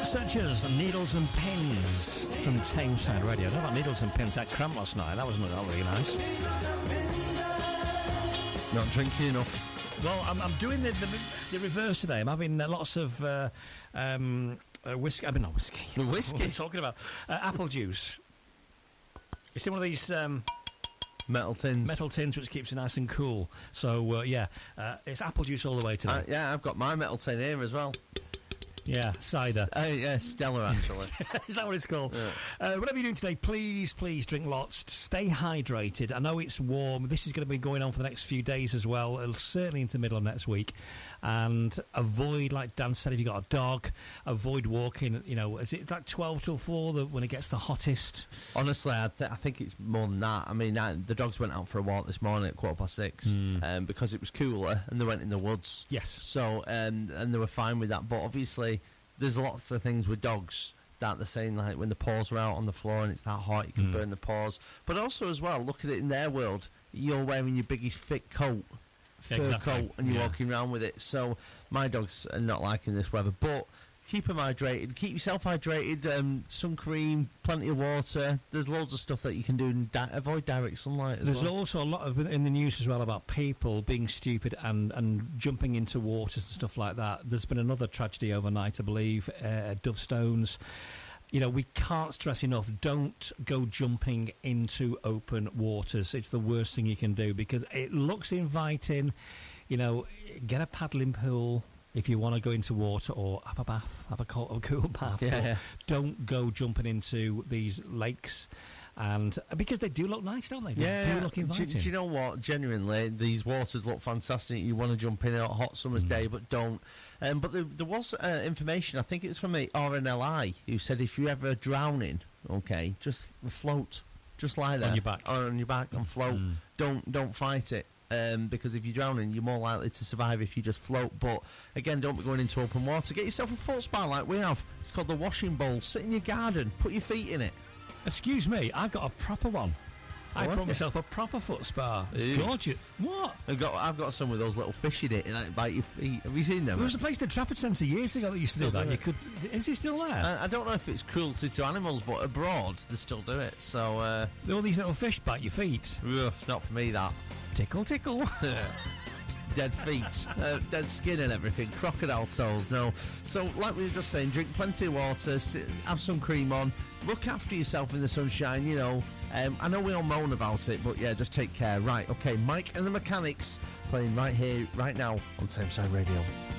Searchers, Needles and Pins from Tameside Radio. I don't know about Needles and Pins. That cramp last night. That was not really nice. Not drinking enough. Well, I'm doing the reverse today. I'm having lots of whiskey. I mean, not whiskey. The whiskey? What are you talking about? Apple juice. You see one of these... Metal tins, which keeps it nice and cool. So, it's apple juice all the way today. Yeah, I've got my metal tin here as well. Yeah, cider. Yeah, Stella, actually. Is that what it's called? Yeah. Whatever you're doing today, please drink lots. Stay hydrated. I know it's warm. This is going to be going on for the next few days as well, certainly into the middle of next week. And avoid, like Dan said, if you've got a dog, avoid walking, is it like 12 till 4 when it gets the hottest? Honestly, I think it's more than that. I mean, the dogs went out for a walk this morning at 6:15 because it was cooler and they went in the woods. Yes. So, and they were fine with that. But obviously, there's lots of things with dogs that they're saying, like when the paws are out on the floor and it's that hot, you can burn the paws. But also as well, look at it in their world. You're wearing your biggest thick coat, fur coat, and you're walking around with it. So my dogs are not liking this weather. But keep them hydrated. Keep yourself hydrated. Sun cream, plenty of water. There's loads of stuff that you can do and avoid direct sunlight as There's also a lot of in the news as well about people being stupid and jumping into waters and stuff like that. There's been another tragedy overnight, I believe, at Dovestones. We can't stress enough, don't go jumping into open waters. It's the worst thing you can do because it looks inviting. Get a paddling pool if you want to go into water or have a bath, have a cool bath. Yeah. Don't go jumping into these lakes. And because they do look nice, don't they? They do look inviting. Do you know what? Genuinely, these waters look fantastic. You want to jump in on a hot summer's day, but don't. But there was information, I think it's from the RNLI, who said if you're ever drowning, okay, just float. Just lie there. On your back. And float. Don't fight it. Because if you're drowning, you're more likely to survive if you just float. But again, don't be going into open water. Get yourself a foot spa like we have. It's called the washing bowl. Sit in your garden. Put your feet in it. Excuse me, I've got a proper one. I brought myself a proper foot spa. It's gorgeous. What? I've got some with those little fish in it and bite your feet. Have you seen them? There was a place at Trafford Centre years ago that used to do that. Is it still there? I don't know if it's cruelty to animals, but abroad they still do it. So all these little fish bite your feet. Not for me, that. Tickle. Dead feet, dead skin and everything, crocodile toes, no. So like we were just saying, drink plenty of water, have some cream on, look after yourself in the sunshine, I know we all moan about it, but yeah, just take care. Right, okay, Mike and the Mechanics playing right here, right now on Tameside Radio.